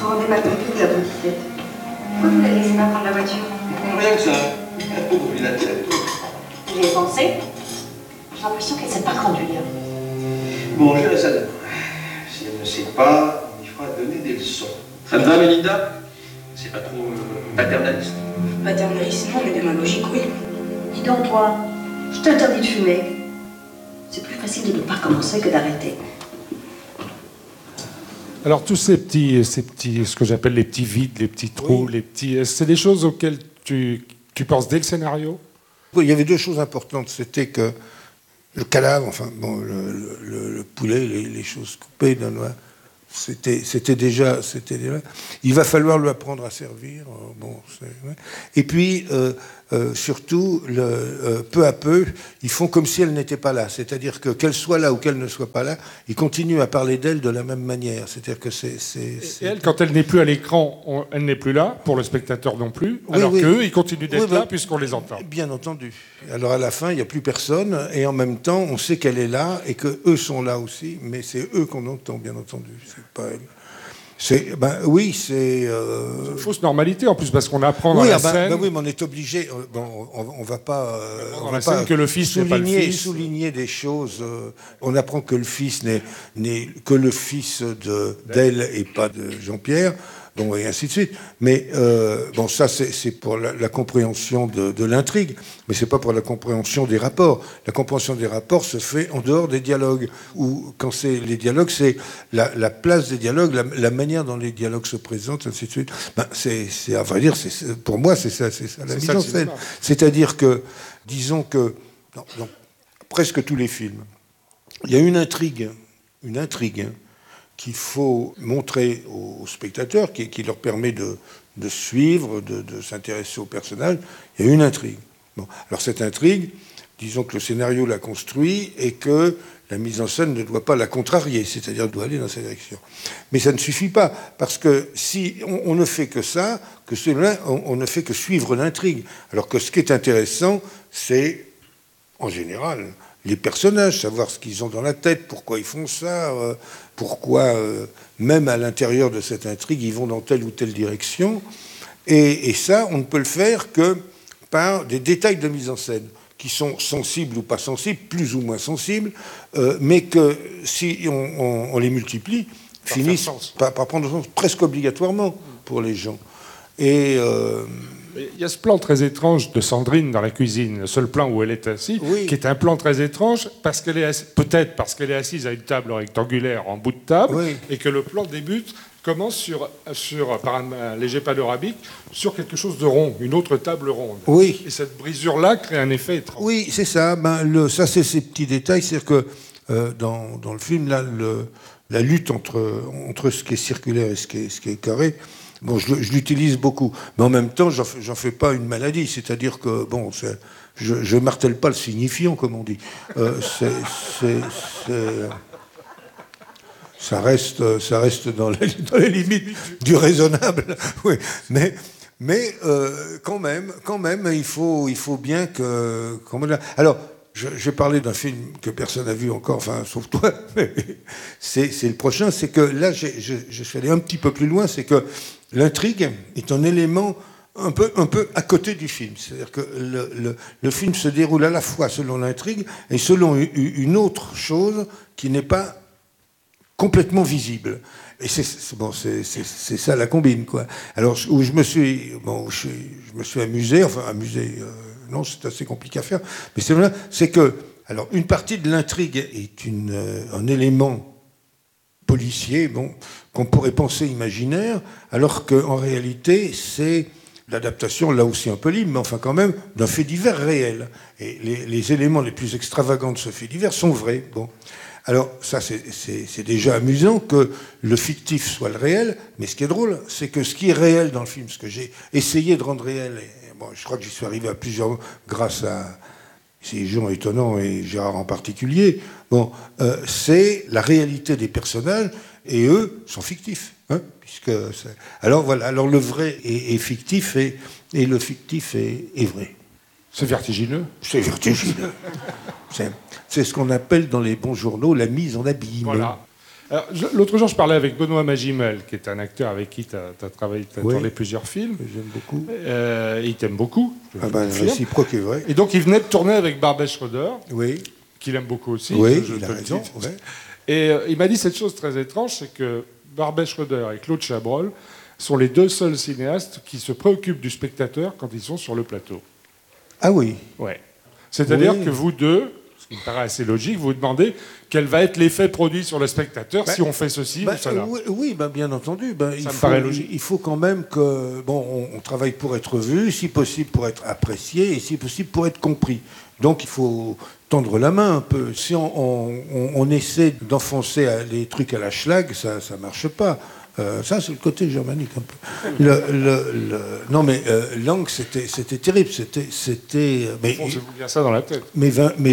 rendez ma copine, la petite. Pourquoi vous la laissez pas prendre la voiture? Rien que ça. Ouvrir la tête. J'y ai pensé. J'ai l'impression qu'elle ne sait pas conduire. Bon, je laisse ça demain. Si elle ne sait pas, il faudra donner des leçons. Ça te va, Mélinda? C'est pas trop paternaliste. Paternaliste, non, mais démagogique, oui. Dis donc, toi, je t'interdis de fumer. C'est plus facile de ne pas commencer que d'arrêter. Alors tous ces petits, ce que j'appelle les petits vides, les petits trous, Oui. les petits, c'est des choses auxquelles tu penses dès le scénario? Oui, il y avait deux choses importantes. C'était que le cadavre, enfin, bon, le poulet, les choses coupées, non, non, c'était déjà. Il va falloir lui apprendre à servir. Bon, ouais. Et puis, surtout, peu à peu, ils font comme si elle n'était pas là. C'est-à-dire que qu'elle soit là ou qu'elle ne soit pas là, ils continuent à parler d'elle de la même manière. C'est-à-dire que c'est... Et elle, quand elle n'est plus à l'écran, elle n'est plus là, pour le spectateur non plus, Oui, alors oui. qu'eux, ils continuent d'être Oui, là puisqu'on les entend. Bien entendu. Alors à la fin, il n'y a plus personne, et en même temps, on sait qu'elle est là, et qu'eux sont là aussi, mais c'est eux qu'on entend, bien entendu. C'est pas elle. Oui, c'est... C'est une fausse normalité, en plus, parce qu'on apprend dans la scène... oui, mais on est obligé... on va pas... dans la scène que le fils n'est pas le fils. Souligner des choses. On apprend que le fils n'est que le fils d'elle et pas de Jean-Pierre. Bon, et ainsi de suite. Mais ça, c'est pour la compréhension de l'intrigue, mais c'est pas pour la compréhension des rapports. La compréhension des rapports se fait en dehors des dialogues. Ou quand c'est les dialogues, c'est la place des dialogues, la manière dont les dialogues se présentent, ainsi de suite. C'est à vrai dire, pour moi, c'est ça la mise en scène. C'est-à-dire que, disons que dans presque tous les films, il y a une intrigue. Qu'il faut montrer aux spectateurs, qui leur permet de suivre, de s'intéresser au personnage. Il y a une intrigue. Bon. Alors cette intrigue, disons que le scénario l'a construit et que la mise en scène ne doit pas la contrarier, c'est-à-dire doit aller dans cette direction. Mais ça ne suffit pas, parce que si on ne fait que ça, on ne fait que suivre l'intrigue. Alors que ce qui est intéressant, c'est, en général, les personnages, savoir ce qu'ils ont dans la tête, pourquoi ils font ça, pourquoi, même à l'intérieur de cette intrigue, ils vont dans telle ou telle direction. Et ça, on ne peut le faire que par des détails de mise en scène, qui sont sensibles ou pas sensibles, plus ou moins sensibles, mais que si on les multiplie, finissent par prendre sens presque obligatoirement pour les gens. Et... il y a ce plan très étrange de Sandrine dans la cuisine, le seul plan où elle est assise, oui. qui est un plan très étrange, peut-être parce qu'elle est assise à une table rectangulaire en bout de table, oui. et que le plan commence par un léger panoramique sur quelque chose de rond, une autre table ronde. Oui. Et cette brisure-là crée un effet étrange. Oui, c'est ça. Ça, c'est ces petits détails. C'est-à-dire que dans le film, là, la lutte entre ce qui est circulaire et ce qui est carré, bon, je l'utilise beaucoup, mais en même temps, j'en fais pas une maladie. C'est-à-dire que, bon, je martèle pas le signifiant, comme on dit. Ça reste dans les limites du raisonnable. Oui, mais quand même, il faut bien que. Alors, je parlais d'un film que personne n'a vu encore, enfin, sauf toi. Mais c'est le prochain. C'est que là, je suis allé un petit peu plus loin. C'est que l'intrigue est un élément un peu à côté du film. C'est-à-dire que le film se déroule à la fois selon l'intrigue et selon une autre chose qui n'est pas complètement visible. Et c'est ça la combine, quoi. Alors, où je me suis amusé, non, c'est assez compliqué à faire, mais c'est que, alors, une partie de l'intrigue est un élément policier, qu'on pourrait penser imaginaire, alors qu'en réalité, c'est l'adaptation, là aussi un peu libre, mais enfin quand même, d'un fait divers réel. Et les éléments les plus extravagants de ce fait divers sont vrais. Bon. Alors, ça, c'est déjà amusant que le fictif soit le réel, mais ce qui est drôle, c'est que ce qui est réel dans le film, ce que j'ai essayé de rendre réel, et bon, je crois que j'y suis arrivé à plusieurs, grâce à ces gens étonnants, et Gérard en particulier, bon, c'est la réalité des personnages, et eux sont fictifs. Hein, alors voilà, alors le vrai est fictif, et le fictif est vrai. C'est vertigineux. C'est vertigineux. C'est ce qu'on appelle dans les bons journaux la mise en abîme. Voilà. Alors, l'autre jour, je parlais avec Benoît Magimel, qui est un acteur avec qui tu as travaillé, tu as tourné plusieurs films. J'aime beaucoup. Il t'aime beaucoup. Réciproque est vrai. Et donc, il venait de tourner avec Barbet Schroeder, Oui. qu'il aime beaucoup aussi. Oui, je il a te le raison. dis. Ouais. Et il m'a dit cette chose très étrange, c'est que Barbet Schroeder et Claude Chabrol sont les deux seuls cinéastes qui se préoccupent du spectateur quand ils sont sur le plateau. Ah oui. Ouais. C'est-à-dire Oui. que vous deux, ce qui me paraît assez logique, vous vous demandez quel va être l'effet produit sur le spectateur si on fait ceci ou cela. Oui, bien entendu. Ça me paraît logique. Il faut quand même que... Bon, on travaille pour être vu, si possible pour être apprécié, et si possible pour être compris. Donc il faut tendre la main un peu. Si on essaie d'enfoncer les trucs à la schlag, ça ne marche pas. Ça, c'est le côté germanique un peu. Non, mais Lang, c'était terrible. Mais Enfoncez-vous bien ça dans la tête. Mais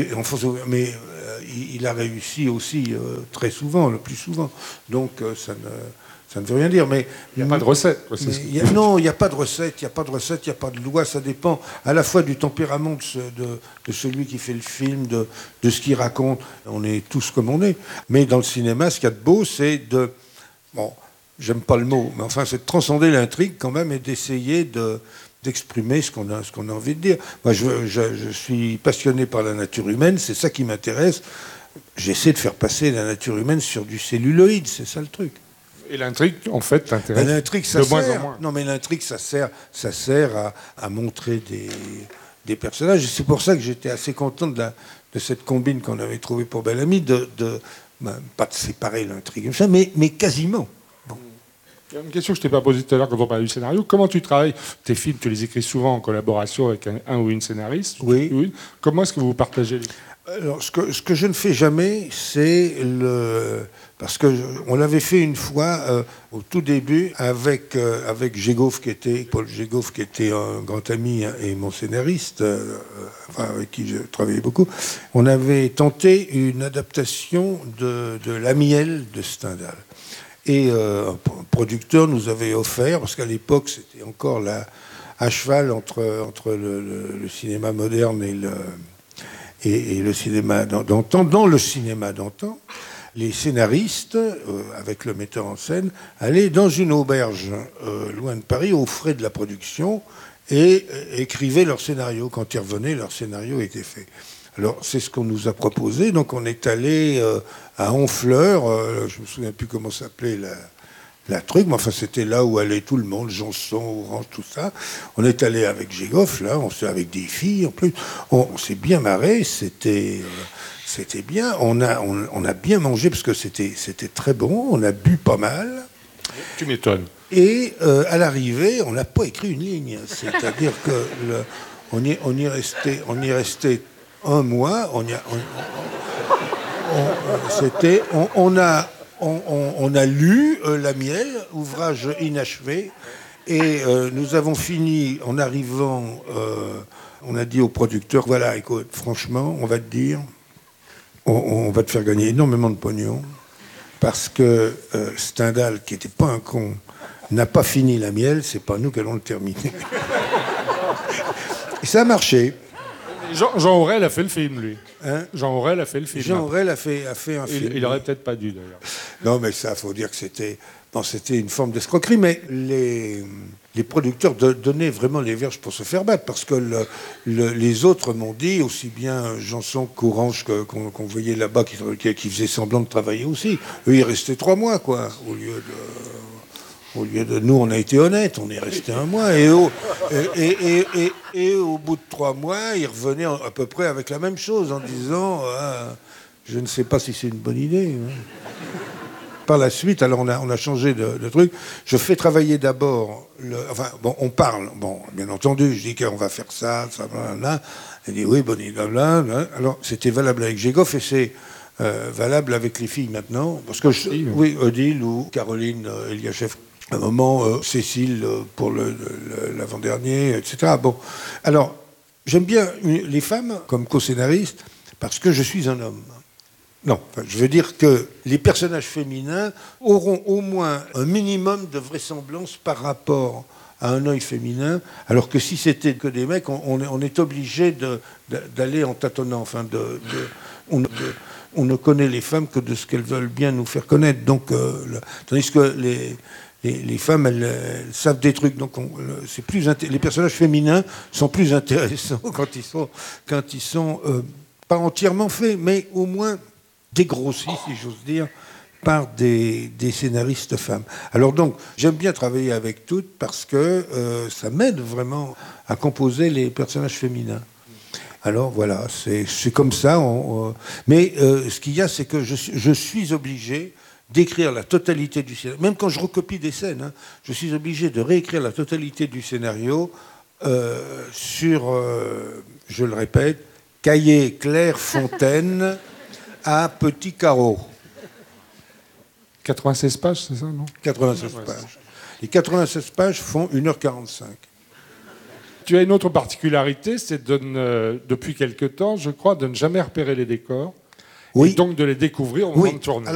il a réussi aussi très souvent, le plus souvent. Donc ça ne veut rien dire. Mais il n'y a pas de recette. Quoi, non, il n'y a pas de recette, il n'y a pas de recette, il n'y a pas de loi. Ça dépend à la fois du tempérament de celui qui fait le film, de ce qu'il raconte. On est tous comme on est. Mais dans le cinéma, ce qu'il y a de beau, c'est de... Bon, j'aime pas le mot, mais enfin, c'est de transcender l'intrigue quand même et d'essayer d'exprimer ce qu'on a envie de dire. Moi, je suis passionné par la nature humaine, c'est ça qui m'intéresse. J'essaie de faire passer la nature humaine sur du celluloïde, c'est ça le truc. Et l'intrigue, en fait, t'intéresse l'intrigue, ça de sert, moins en moins. Non, mais l'intrigue, ça sert à montrer des personnages. Et c'est pour ça que j'étais assez content de cette combine qu'on avait trouvée pour Bel Ami, pas de séparer l'intrigue, mais quasiment. Bon. Il y a une question que je ne t'ai pas posée tout à l'heure quand on parlait du scénario. Comment tu travailles? Tes films, tu les écris souvent en collaboration avec un ou une scénariste. Oui. Comment est-ce que vous partagez les... Alors, ce que je ne fais jamais, c'est parce que on l'avait fait une fois au tout début avec Gégoff, Paul Gégoff, qui était un grand ami et mon scénariste, avec qui je travaillais beaucoup. On avait tenté une adaptation de La Miel de Stendhal. Et un producteur nous avait offert, parce qu'à l'époque, c'était encore à cheval entre le cinéma moderne et le cinéma d'antan. Dans le cinéma d'antan, les scénaristes, avec le metteur en scène, allaient dans une auberge loin de Paris, aux frais de la production, et écrivaient leur scénario. Quand ils revenaient, leur scénario était fait. Alors, c'est ce qu'on nous a proposé. Donc, on est allé à Honfleur, je me souviens plus comment s'appelait la truc, mais enfin, c'était là où allait tout le monde, Janson, Orange, tout ça. On est allé avec Gégoff, là, avec des filles, en plus. On s'est bien marré, c'était bien. On a bien mangé, parce que c'était très bon. On a bu pas mal. Tu m'étonnes. Et à l'arrivée, on n'a pas écrit une ligne. C'est-à-dire que on y est resté un mois. On a lu La Miel, ouvrage inachevé, et nous avons fini en arrivant. On a dit au producteur, voilà, écoute, franchement, on va te dire, on va te faire gagner énormément de pognon, parce que Stendhal, qui n'était pas un con, n'a pas fini La Miel, c'est pas nous qui allons le terminer. Et ça a marché. Jean Aurel a fait le film, lui. Hein? Jean Aurel a fait le film. Jean Aurel a fait un film. Il aurait peut-être pas dû, d'ailleurs. Non, mais ça, il faut dire que c'était une forme d'escroquerie. Mais les producteurs donnaient vraiment les verges pour se faire battre. Parce que les autres m'ont dit, aussi bien Janson qu'Orange, qu'on voyait là-bas, qui faisaient semblant de travailler aussi. Eux, ils restaient 3 mois, quoi, au lieu de nous, on a été honnêtes, on est resté 1 mois. Et au bout de 3 mois, ils revenaient à peu près avec la même chose, en disant je ne sais pas si c'est une bonne idée. Par la suite, alors on a changé de truc. Je fais travailler d'abord... on parle. Bon, bien entendu, je dis qu'on va faire ça, là. Elle dit oui, bonne idée, là. Alors, c'était valable avec Gégoff et c'est... valable avec les filles maintenant, parce que oui, Odile ou Caroline Eliachev, à un moment, Cécile pour l'avant-dernier, etc. Bon, alors, j'aime bien les femmes comme co-scénaristes parce que je suis un homme. Non, je veux dire que les personnages féminins auront au moins un minimum de vraisemblance par rapport à un œil féminin, alors que si c'était que des mecs, on est obligé d'aller en tâtonnant, enfin on ne connaît les femmes que de ce qu'elles veulent bien nous faire connaître. Donc, tandis que les femmes, elles savent des trucs. Donc, les personnages féminins sont plus intéressants quand ils sont pas entièrement faits, mais au moins dégrossis, si j'ose dire, par des scénaristes femmes. Alors donc, j'aime bien travailler avec toutes parce que ça m'aide vraiment à composer les personnages féminins. Alors voilà, c'est comme ça. Mais ce qu'il y a, c'est que je suis obligé d'écrire la totalité du scénario. Même quand je recopie des scènes, je suis obligé de réécrire la totalité du scénario sur, je le répète, cahier Clairefontaine à petits carreaux. 96 pages, c'est ça, non? 96 pages. Les 96 pages font 1h45. Tu as une autre particularité, c'est depuis quelque temps, je crois, de ne jamais repérer les décors. Oui. Et donc de les découvrir au moment de tourner.